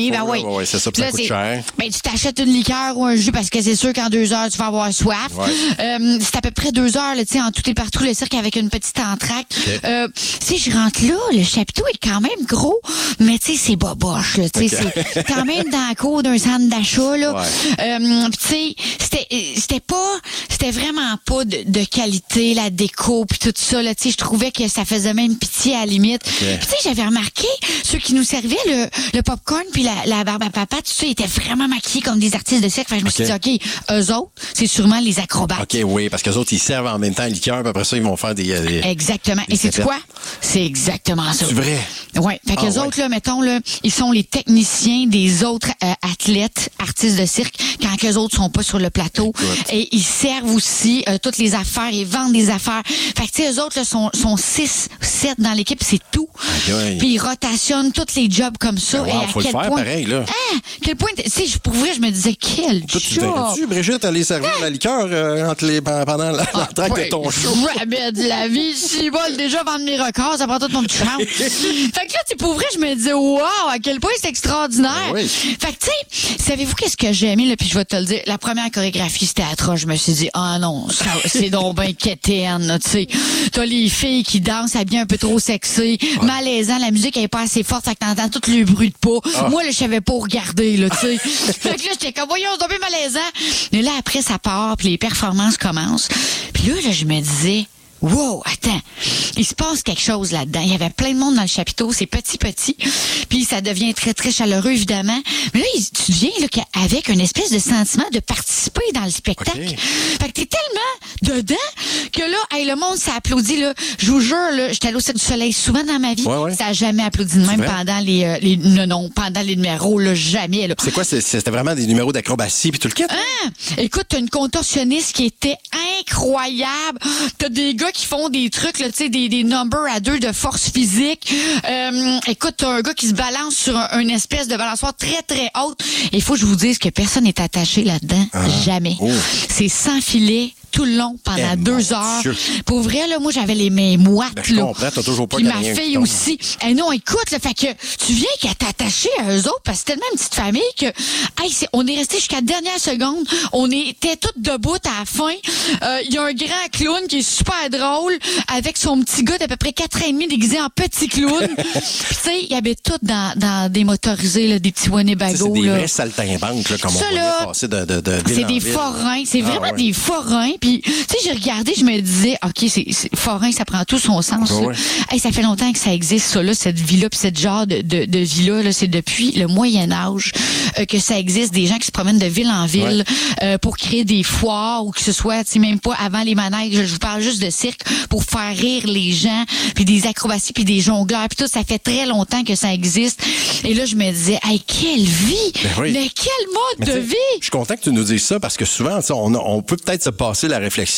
Oui, ben oui. Oui, c'est ça, puis ça coûte cher. Ben, tu t'achètes une liqueur ou un jus parce que c'est sûr qu'en 2 heures, tu vas avoir soif. Ouais. C'est à peu près 2 heures, tu sais, en tout et partout, le cirque avec une petite entracte. Okay. Tu sais, je rentre là, le chapiteau est quand même gros, mais tu sais, c'est boboche, là. Tu sais, c'est quand même dans la cour d'un centre d'achat, là. Ouais. Tu sais, c'était vraiment pas de qualité, la déco puis tout ça, là. Tu sais, je trouvais que ça faisait même pitié à la limite. Okay. Tu sais, j'avais remarqué, ceux qui nous servaient le popcorn puis la barbe à papa, tout ça, étaient vraiment maquillés comme des artistes de cirque. Fait que je me suis dit, OK, eux autres, c'est sûrement les acrobates. OK, oui, parce qu'eux autres, ils servent en même temps le liqueur, puis après ça, ils vont faire des Exactement. Et c'est quoi? C'est exactement ça. C'est vrai? Oui. Fait qu'eux autres, là, mettons, là, ils sont les techniciens des autres athlètes, artistes de cirque, quand qu'eux autres sont pas sur le plateau. Écoute. Et ils servent aussi toutes les affaires, ils vendent des affaires. Fait que, tu sais, eux autres, là, sont 6, 7 dans l'équipe, c'est tout. Okay. Puis ils rotationnent tous les jobs comme ça. Wow, et à faut quel le faire point, quel point, pareil, là. Quel point, tu sais, pour vrai, je me disais, quel Toi, tu job! verrais-tu, Brigitte, aller servir la liqueur pendant l'entraque de ton show? Jamais de la vie. Si bol, déjà vendre mes records, ça prend tout mon petit champ. Fait que là, tu pour vrai, je me disais, wow, à quel point c'est extraordinaire. Ben oui. Fait que, tu sais, savez-vous qu'est-ce que j'ai aimé, là, puis je vais te le dire, la première chorégraphie, c'était atroce. Je me suis dit, ah non, c'est donc ben quétaine, tu sais. T'as les filles qui dansent habillées un peu trop sexy, malaisant, la musique elle est pas assez forte, fait que t'entends tout le bruit de pas. Moi, là, je savais pas où regarder, là, tu sais. Fait que là, j'étais comme, voyons, c'est un peu malaisant. Mais là, après, ça part, puis les performances commencent. Puis là, je me disais, wow, attends, il se passe quelque chose là-dedans. Il y avait plein de monde dans le chapiteau, c'est petit, puis ça devient très, très chaleureux, évidemment. Mais là, tu viens là, avec une espèce de sentiment de participer dans le spectacle. Okay. Fait que t'es tellement dedans que là, hey, le monde s'est applaudi. Là. Je vous jure, là, j'étais allée au Cirque du Soleil souvent dans ma vie. Ouais. Ça n'a jamais applaudi de même pendant pendant les numéros, là, jamais. Là. C'est quoi? C'était vraiment des numéros d'acrobatie puis tout le kit? Écoute, t'as une contorsionniste qui était incroyable. T'as des gars qui font des trucs, là, tu sais, des numbers à 2 de force physique. Écoute, t'as un gars qui se balance sur une espèce de balançoire très, très haute. Et il faut que je vous dise que personne n'est attaché là-dedans. Jamais. Oh. C'est sans filet. Tout le long, pendant 2 heures. Dieu. Pour vrai, là, moi, j'avais les mains moites. Ben, je comprends, t'as toujours pas puis ma rien fille aussi. Eh non, écoute, là, fait que tu viens qu'à t'attacher à eux autres parce que c'est tellement une petite famille que, on est resté jusqu'à la dernière seconde. On était toutes debout à la fin. Il y a un grand clown qui est super drôle avec son petit gars d'à peu près 4 ans et demi déguisé en petit clown. Puis, tu sais, il y avait tout dans des motorisés, là, des petits Winnebago. C'est des vrais saltimbanques, là, comme ça, on voyait passer de c'est des forains. C'est vraiment des forains. Puis, tu sais, j'ai regardé, je me disais, OK, c'est forain, ça prend tout son sens. Ouais. Hey, ça fait longtemps que ça existe, ça, là, cette vie-là, puis cette genre de vie-là, là, c'est depuis le Moyen-Âge que ça existe, des gens qui se promènent de ville en ville pour créer des foires ou que ce soit, tu sais, même pas avant les manèges, je vous parle juste de cirque pour faire rire les gens, puis des acrobaties, puis des jongleurs, puis tout, ça fait très longtemps que ça existe. Et là, je me disais, hey, quelle vie! Mais quel mode de vie! Je suis content que tu nous dises ça parce que souvent, on peut peut-être se passer la réflexion.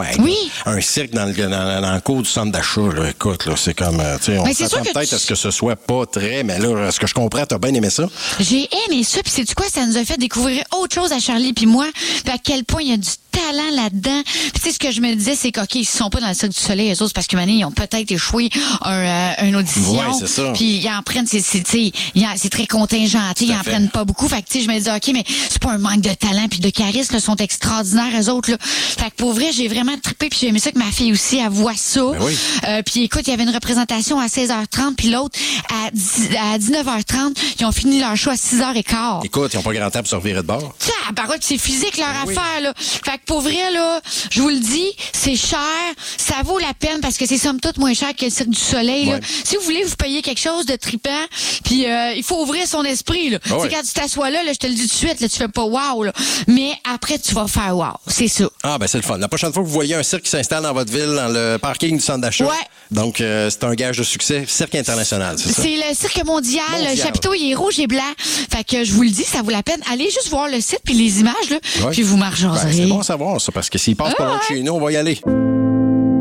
Un cirque dans le cours du centre d'achat, là, écoute, là, c'est comme, on s'attend peut-être à ce que ce soit pas très, mais là, ce que je comprends, t'as bien aimé ça? J'ai aimé ça, puis sais-tu quoi, ça nous a fait découvrir autre chose à Charlie puis moi, puis à quel point il y a du talent là-dedans. Puis tu sais, ce que je me disais, c'est qu'OK, ils sont pas dans le Cirque du Soleil, eux autres, parce que maintenant, ils ont peut-être échoué une audition. Ouais, c'est ça. Puis ils en prennent, c'est très contingenté, ils en prennent pas beaucoup. Fait que tu sais, je me disais, OK, mais c'est pas un manque de talent puis de charisme, là, sont extraordinaires, eux autres, là. Fait que pour vrai, j'ai vraiment trippé, puis j'ai aimé ça que ma fille aussi, elle voit ça. Ben oui. Puis écoute, il y avait une représentation à 16h30, puis l'autre à 19h30. Ils ont fini leur show à 6h15. Écoute, ils n'ont pas grand temps pour se revirer de bord. C'est physique leur affaire, là. Fait que pour vrai, là, je vous le dis, c'est cher, ça vaut la peine parce que c'est somme toute moins cher que le Cirque du Soleil, là. Si vous voulez vous payer quelque chose de trippant, puis il faut ouvrir son esprit, là. Quand tu t'assois là, je te le dis tout de suite, là, tu fais pas wow, là. Mais après, tu vas faire wow. C'est ça. Ah, ben c'est le fun. La prochaine fois que vous voyez un cirque qui s'installe dans votre ville, dans le parking du centre d'achat. Donc, c'est un gage de succès. Cirque international, c'est ça? C'est le Cirque mondial. Le chapiteau, il est rouge et blanc. Fait que je vous le dis, ça vaut la peine. Allez juste voir le site puis les images, là. Puis vous margerez. C'est bon à savoir, ça, parce que s'il passe pas loin de chez nous, on va y aller.